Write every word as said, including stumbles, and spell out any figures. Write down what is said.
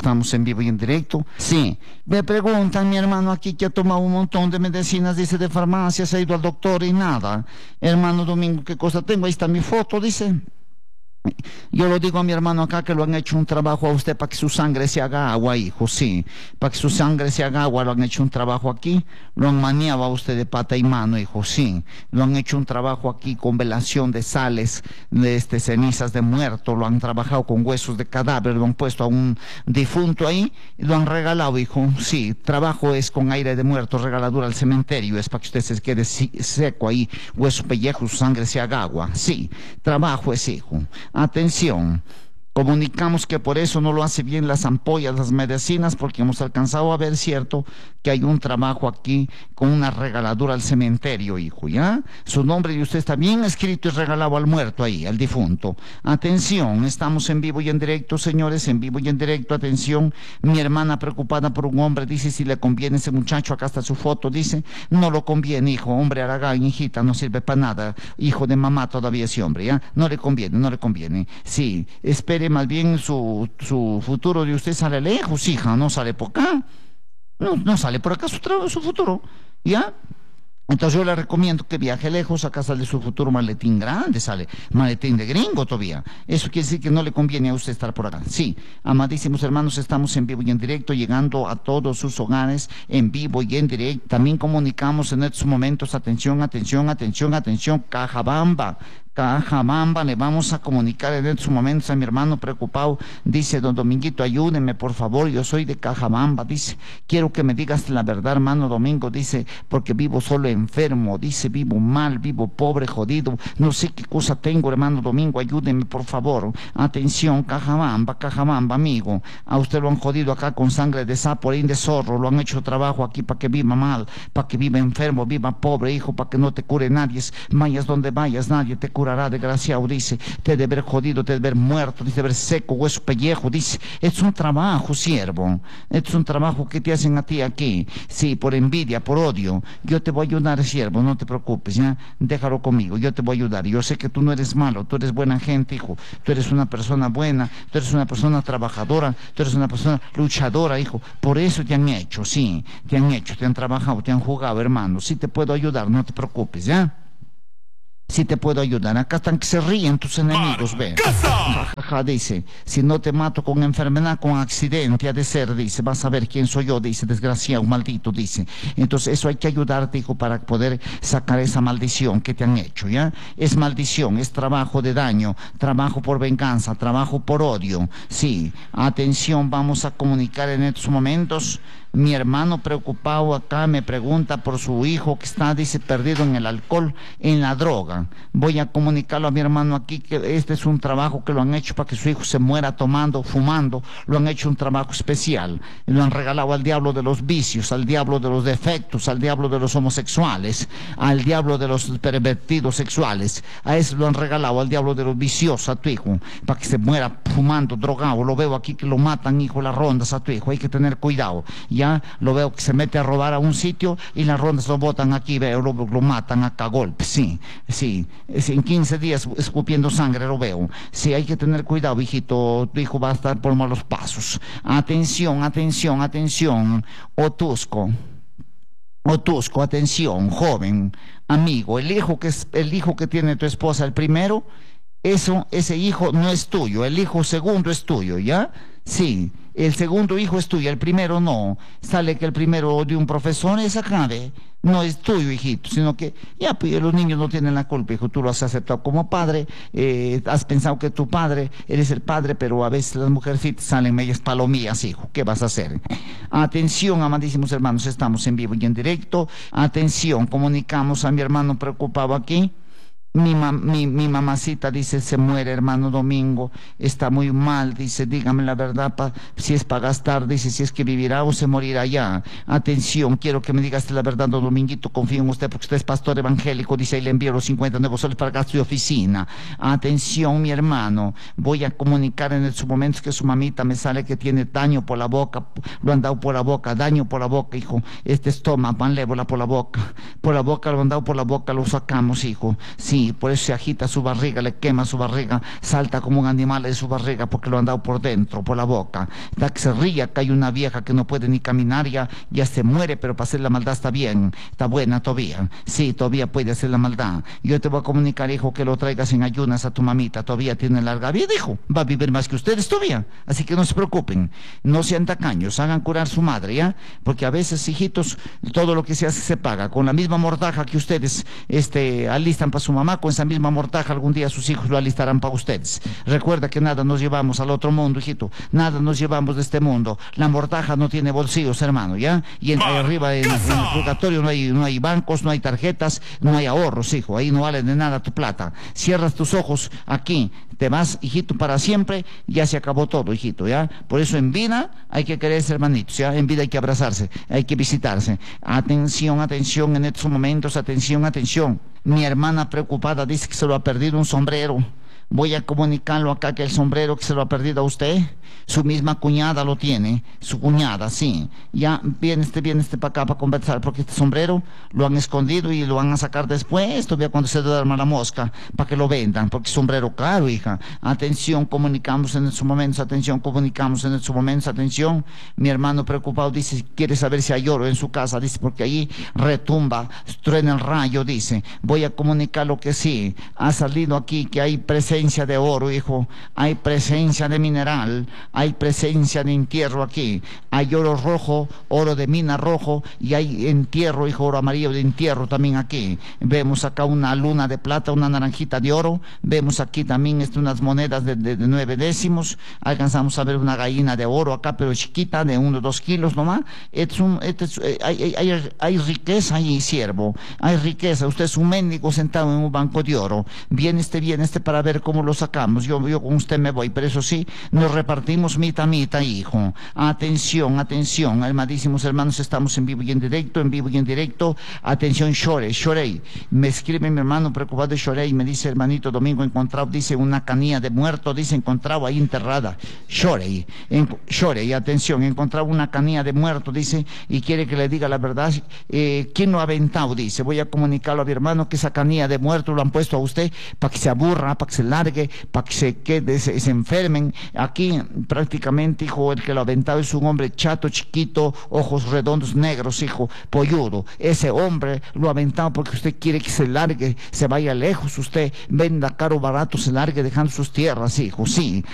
estamos en vivo y en directo. Sí, me preguntan mi hermano aquí que ha tomado un montón de medicinas, dice, de farmacia, se ha ido al doctor y nada. Hermano Domingo, ¿qué cosa tengo? Ahí está mi foto, dice. Yo lo digo a mi hermano acá que lo han hecho un trabajo a usted para que su sangre se haga agua, hijo, sí. Para que su sangre se haga agua, lo han hecho un trabajo aquí. Lo han maniado a usted de pata y mano, hijo, sí. Lo han hecho un trabajo aquí con velación de sales, de este, cenizas de muerto. Lo han trabajado con huesos de cadáver, lo han puesto a un difunto ahí y lo han regalado, hijo, sí. Trabajo es con aire de muerto, regaladura al cementerio. Es para que usted se quede seco ahí, hueso, pellejo, su sangre se haga agua, sí. Trabajo es, hijo. Atención, comunicamos que por eso no lo hace bien las ampollas, las medicinas, porque hemos alcanzado a ver, cierto, que hay un trabajo aquí con una regaladura al cementerio, hijo, ¿ya? Su nombre de usted está bien escrito y regalado al muerto ahí, al difunto. Atención, estamos en vivo y en directo, señores, en vivo y en directo, atención. Mi hermana preocupada por un hombre, dice, si le conviene ese muchacho, acá está su foto, dice, no lo conviene, hijo, hombre aragán, hijita, no sirve para nada, hijo de mamá todavía ese hombre, ¿ya? No le conviene, no le conviene. Sí, espere, más bien su, su futuro de usted sale lejos, hija, no sale por acá. No, no sale por acá su, su futuro, ¿ya? Entonces yo le recomiendo que viaje lejos, acá sale su futuro maletín grande, sale maletín de gringo todavía. Eso quiere decir que no le conviene a usted estar por acá. Sí, amadísimos hermanos, estamos en vivo y en directo, llegando a todos sus hogares, en vivo y en directo. También comunicamos en estos momentos, atención, atención, atención, atención, Cajabamba. Cajabamba, le vamos a comunicar en estos momentos a mi hermano preocupado, dice, don Dominguito, ayúdeme por favor, yo soy de Cajabamba, dice, quiero que me digas la verdad, hermano Domingo, dice, porque vivo solo enfermo, dice, vivo mal, vivo pobre, jodido, no sé qué cosa tengo, hermano Domingo, ayúdeme por favor. Atención, Cajabamba, Cajabamba, amigo, a usted lo han jodido acá con sangre de sapo, orín de zorro, lo han hecho trabajo aquí para que viva mal, para que viva enfermo, viva pobre, hijo, para que no te cure nadie, vayas donde vayas, nadie te cura. Desgraciado, dice, te de ver jodido, te de ver muerto, dice, de ver seco, hueso, pellejo, dice, es un trabajo, siervo, es un trabajo que te hacen a ti aquí, sí, por envidia, por odio, yo te voy a ayudar, siervo, no te preocupes, ya, déjalo conmigo, yo te voy a ayudar, yo sé que tú no eres malo, tú eres buena gente, hijo, tú eres una persona buena, tú eres una persona trabajadora, tú eres una persona luchadora, hijo, por eso te han hecho, sí, te han hecho, te han trabajado, te han jugado, hermano, sí te puedo ayudar, no te preocupes, ya. Si te puedo ayudar, acá están que se ríen tus enemigos, ve. Jajaja, dice, si no te mato con enfermedad, con accidente, ha de ser, dice, vas a ver quién soy yo, dice, desgraciado, maldito, dice. Entonces eso hay que ayudarte, hijo, para poder sacar esa maldición que te han hecho, ¿ya? Es maldición, es trabajo de daño, trabajo por venganza, trabajo por odio. Sí, atención, vamos a comunicar en estos momentos. Mi hermano preocupado acá me pregunta por su hijo que está, dice, perdido en el alcohol, en la droga. Voy a comunicarlo a mi hermano aquí que este es un trabajo que lo han hecho para que su hijo se muera tomando, fumando. Lo han hecho un trabajo especial. Lo han regalado al diablo de los vicios, al diablo de los defectos, al diablo de los homosexuales, al diablo de los pervertidos sexuales. A eso lo han regalado, al diablo de los viciosos, a tu hijo, para que se muera fumando, drogado. Lo veo aquí que lo matan, hijo, las rondas a tu hijo. Hay que tener cuidado. Ya lo veo que se mete a robar a un sitio y las rondas lo botan aquí, veo, lo, lo matan acá a golpes, sí, sí, en quince días escupiendo sangre lo veo. Sí, hay que tener cuidado, hijito, tu hijo va a estar por malos pasos. Atención, atención, atención, Otusco, Otusco, atención, joven, amigo, el hijo que es, el hijo que tiene tu esposa, el primero, eso, ese hijo no es tuyo, el hijo segundo es tuyo, ¿ya? Sí, el segundo hijo es tuyo, el primero no. Sale que el primero de un profesor es acá, ¿ve? No es tuyo, hijito, sino que ya, pues los niños no tienen la culpa, hijo, tú lo has aceptado como padre, eh, has pensado que tu padre, eres el padre, pero a veces las mujercitas salen medias palomías, hijo, ¿qué vas a hacer? Atención, amadísimos hermanos, estamos en vivo y en directo. Atención, comunicamos a mi hermano preocupado aquí. Mi, ma, mi, mi mamacita, dice, se muere, hermano Domingo, está muy mal, dice, dígame la verdad, pa, si es para gastar, dice, si es que vivirá o se morirá ya. Atención, quiero que me digas la verdad, don Dominguito, confío en usted porque usted es pastor evangélico, dice, y le envío los cincuenta nuevos soles para gasto de oficina. Atención, mi hermano, voy a comunicar en estos momentos que su mamita me sale que tiene daño por la boca, lo han dado por la boca, daño por la boca, hijo, este estómago, van lévola por la boca, por la boca, lo han dado por la boca, lo sacamos, hijo, sí. Sí, por eso se agita su barriga, le quema su barriga, salta como un animal de su barriga porque lo han dado por dentro, por la boca. Está que se ría, que hay una vieja que no puede ni caminar, ya, ya se muere, pero para hacer la maldad está bien, está buena todavía. Sí, todavía puede hacer la maldad. Yo te voy a comunicar, hijo, que lo traigas en ayunas a tu mamita, todavía tiene larga vida, hijo, va a vivir más que ustedes todavía. Así que no se preocupen, no sean tacaños, hagan curar su madre, ¿ya? Porque a veces, hijitos, todo lo que se hace se paga. Con la misma mortaja que ustedes este, alistan para su mamá, con esa misma mortaja algún día sus hijos lo alistarán para ustedes. Recuerda que nada nos llevamos al otro mundo, hijito, nada nos llevamos de este mundo. La mortaja no tiene bolsillos, hermano, ¿ya? Y en, ahí arriba en, en el purgatorio no hay, no hay bancos, no hay tarjetas, no hay ahorros, hijo, ahí no vale de nada tu plata. Cierras tus ojos aquí, te vas, hijito, para siempre, ya se acabó todo, hijito, ¿ya? Por eso en vida hay que quererse, hermanitos, ¿ya? En vida hay que abrazarse, hay que visitarse. Atención, atención en estos momentos, atención, atención. Mi hermana preocupada dice que se lo ha perdido un sombrero. Voy a comunicarlo acá que el sombrero que se lo ha perdido a usted, su misma cuñada lo tiene, su cuñada, sí. Ya viene este, viene este para acá para conversar, porque este sombrero lo han escondido y lo van a sacar después, todavía cuando se duerma la mosca, para que lo vendan, porque es sombrero caro, hija. Atención, comunicamos en estos momentos, atención, comunicamos en estos momentos, atención. Mi hermano preocupado dice, quiere saber si hay oro en su casa, dice, porque allí retumba, truena el rayo, dice. Voy a comunicar lo que sí, ha salido aquí que hay presencia de oro, hijo, hay presencia de mineral, hay presencia de entierro aquí, hay oro rojo, oro de mina rojo, y hay entierro, hijo, oro amarillo de entierro también aquí. Vemos acá una luna de plata, una naranjita de oro, vemos aquí también este, unas monedas de, de, de nueve décimos, alcanzamos a ver una gallina de oro acá, pero chiquita, de uno o dos kilos nomás. Es un, es, hay, hay, hay, hay riqueza ahí, siervo, hay riqueza. Usted es un mendigo sentado en un banco de oro, viene este, viene este para ver cómo lo sacamos. Yo, yo con usted me voy, pero eso sí, nos repartimos mitad, mitad, hijo. Atención, atención, amadísimos hermanos, estamos en vivo y en directo, en vivo y en directo. Atención, Shorey, Shorey. Me escribe mi hermano preocupado de Shorey, me dice, hermanito Domingo, encontrado, dice, una canilla de muerto, dice, encontrado ahí enterrada. Shorey, en, Shorey, atención, encontrado una canilla de muerto, dice, y quiere que le diga la verdad. Eh, ¿Quién lo ha aventado? Dice, voy a comunicarlo a mi hermano que esa canilla de muerto lo han puesto a usted para que se aburra, para que se largue, para que se quede, se, se enfermen. Aquí prácticamente, hijo, el que lo ha aventado es un hombre chato, chiquito, ojos redondos, negros, hijo, polludo. Ese hombre lo ha aventado porque usted quiere que se largue, se vaya lejos, usted venda caro barato, se largue dejando sus tierras, hijo, sí.